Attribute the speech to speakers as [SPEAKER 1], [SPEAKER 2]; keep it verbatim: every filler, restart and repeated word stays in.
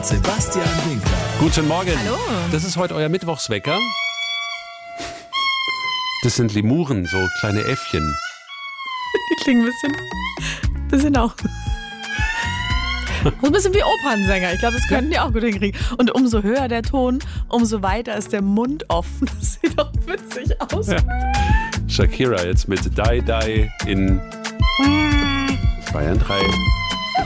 [SPEAKER 1] Sebastian Winkler.
[SPEAKER 2] Guten Morgen.
[SPEAKER 3] Hallo.
[SPEAKER 2] Das ist heute euer Mittwochswecker. Das sind Lemuren, so kleine Äffchen.
[SPEAKER 3] Die klingen ein bisschen, bisschen auch. So ein bisschen wie Opernsänger. Ich glaube, das könnten die auch gut hinkriegen. Und umso höher der Ton, umso weiter ist der Mund offen. Das sieht doch witzig aus.
[SPEAKER 2] Ja. Shakira jetzt mit Die Die in Bayern drei.